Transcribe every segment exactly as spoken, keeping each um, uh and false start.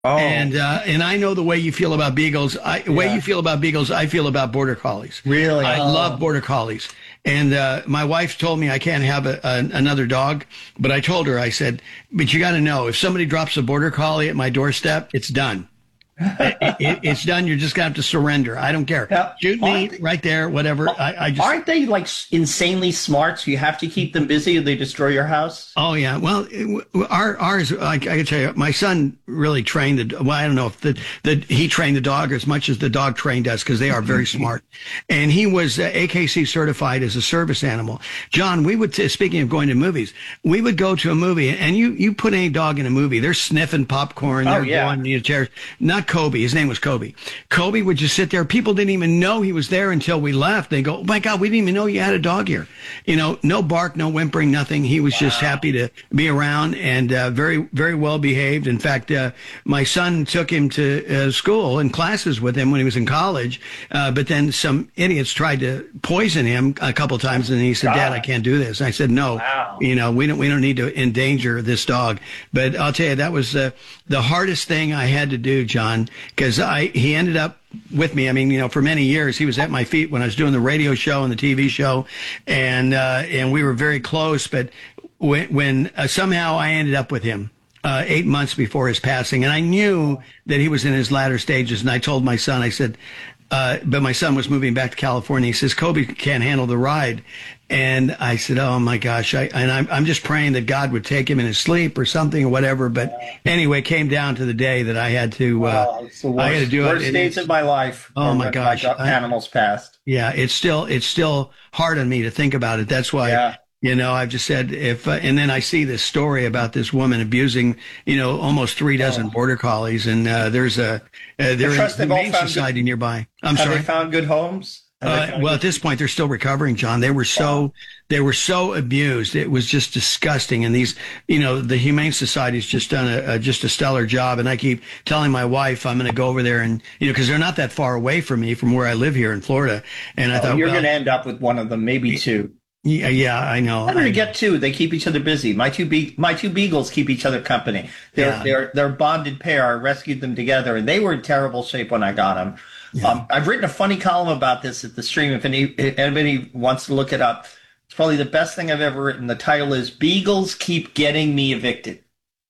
Oh, And uh, and I know the way you feel about beagles. I, the way yeah. you feel about beagles, I feel about border collies. Really? I Oh. love border collies. And uh, my wife told me I can't have a, a, another dog, but I told her, I said, but you got to know, if somebody drops a border collie at my doorstep, it's done. it, it, it's done. You're just gonna have to surrender. I don't care. Now, Shoot me aren't- right there, whatever. I, I just. Aren't they like insanely smart? So you have to keep them busy or they destroy your house? Oh yeah. Well, it, our ours. I, I can tell you, my son really trained the. Well, I don't know if the the he trained the dog as much as the dog trained us because they are very smart. And he was uh, A K C certified as a service animal. John, we would. Speaking of going to movies, we would go to a movie, and you you put any dog in a movie, they're sniffing popcorn. Oh, They're yeah. going to chairs. Not Kobe. His name was Kobe. Kobe would just sit there. People didn't even know he was there until we left. They go, "Oh my God, we didn't even know you had a dog here." You know, no bark, no whimpering, nothing. He was just happy to be around and uh, very, very well behaved. In fact, uh, my son took him to uh, school and classes with him when he was in college. Uh, but then some idiots tried to poison him a couple of times, and he said, "Dad, I can't do this." And I said, "No, Wow. you know, we don't, we don't need to endanger this dog." But I'll tell you, that was uh, the hardest thing I had to do, John, because I he ended up with me. I mean, you know, for many years he was at my feet when I was doing the radio show and the T V show, and uh, and we were very close. But when, when uh, somehow I ended up with him uh, eight months before his passing, and I knew that he was in his latter stages. And I told my son, I said, uh, but my son was moving back to California. He says, "Kobe can't handle the ride." And I said, "Oh my gosh!" I, and I'm I'm just praying that God would take him in his sleep or something or whatever. But anyway, it came down to the day that I had to. Uh, Wow, it's the worst, I had to do worst it. days of my life. Oh, were my when gosh. My I- animals passed. Yeah, it's still it's still hard on me to think about it. That's why. Yeah. You know, I've just said if, uh, and then I see this story about this woman abusing, you know, almost three dozen border collies, and uh, there's a uh, there's trust a they've all humane found society nearby. I'm Have sorry. they found good homes? Have they Uh, found well, good- at this point, they're still recovering, John. They were so they were so abused. It was just disgusting. And these, you know, the Humane Society's just done a, a just a stellar job. And I keep telling my wife I'm going to go over there and you know because they're not that far away from me from where I live here in Florida. And I Oh, thought, you're well, going to end up with one of them, maybe two. yeah, yeah, I know. I'm going I- to get two. They keep each other busy. My two be- my two beagles keep each other company. They're Yeah. they're they're a bonded pair. I rescued them together, and they were in terrible shape when I got them. Um, I've written a funny column about this at the Stream. If any if anybody wants to look it up, it's probably the best thing I've ever written. The title is "Beagles Keep Getting Me Evicted."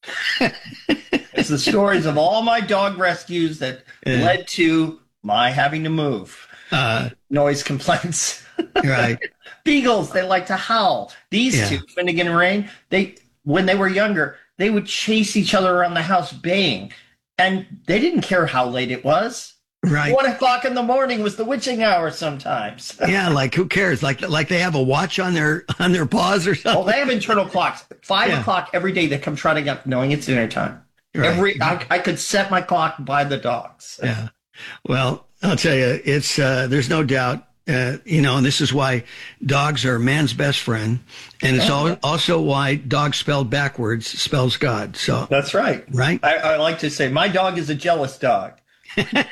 It's the stories of all my dog rescues that Yeah. led to my having to move. Uh, Noise complaints. right. Beagles, they like to howl. These Yeah. two, Finnegan and Rain, they when they were younger, they would chase each other around the house baying. And they didn't care how late it was. Right. One o'clock in the morning was the witching hour sometimes. Yeah, like who cares? Like like they have a watch on their on their paws or Well, something. they have internal clocks. Five Yeah. o'clock every day they come trotting up knowing it's dinner time. Right. Every I, I could set my clock by the dogs. Yeah. Well, I'll tell you, it's uh, there's no doubt. Uh, you know, and this is why dogs are man's best friend, and it's al- also why dog spelled backwards spells God. So, That's right. right? I, I like to say my dog is a jealous dog. One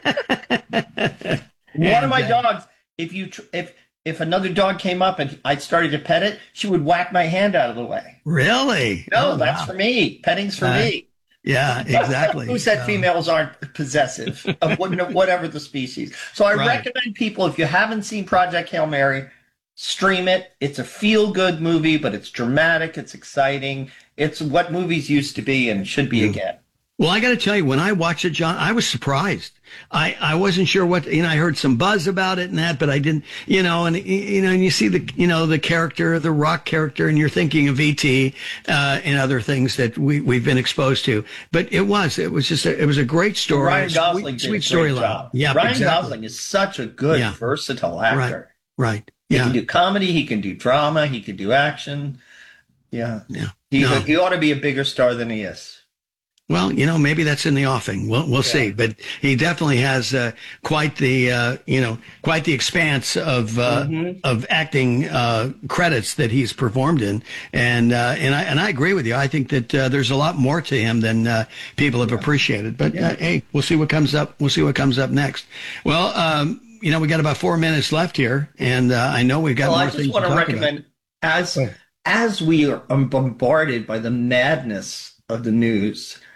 of my dogs, if you tr- if if another dog came up and I started to pet it, she would whack my hand out of the way. Really? No, Oh, that's wow. for me. Petting's for Uh, me. Yeah, exactly. Who said So, females aren't possessive of what- whatever the species? So I Right. recommend people, if you haven't seen Project Hail Mary, stream it. It's a feel-good movie, but it's dramatic. It's exciting. It's what movies used to be and should be again. Well, I got to tell you, when I watched it, John, I was surprised. I, I wasn't sure what, you know, I heard some buzz about it and that, but I didn't, you know, and, you know, and you see the, you know, the character, the rock character, and you're thinking of E T uh, and other things that we, we've been exposed to. But it was, it was just, a, it was a great story. Ryan Gosling sweet, did sweet a great storyline. job. Yeah, Ryan exactly. Gosling is such a good, Yeah. versatile actor. Right. He Yeah. can do comedy. He can do drama. He can do action. Yeah. Yeah. He, No. he ought to be a bigger star than he is. Well, you know, maybe that's in the offing. We'll we'll see. But he definitely has uh, quite the uh, you know quite the expanse of uh, Mm-hmm. of acting uh, credits that he's performed in, and uh, and I and I agree with you. I think that uh, there's a lot more to him than uh, people have appreciated. But uh, hey, we'll see what comes up. We'll see what comes up next. Well, um, you know, we got about four minutes left here, and uh, I know we've got Well, more I things just want to to talk recommend as Go ahead. as we are bombarded by the madness of the news.